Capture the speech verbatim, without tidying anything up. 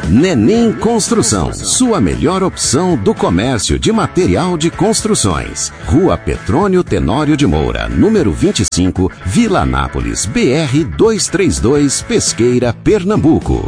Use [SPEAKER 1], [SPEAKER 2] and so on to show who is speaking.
[SPEAKER 1] Nenim Construção, sua melhor opção do comércio de material de construções. Rua Petrônio Tenório de Moura, número vinte e cinco, Vila Anápolis, B R duzentos e trinta e dois, Pesqueira, Pernambuco.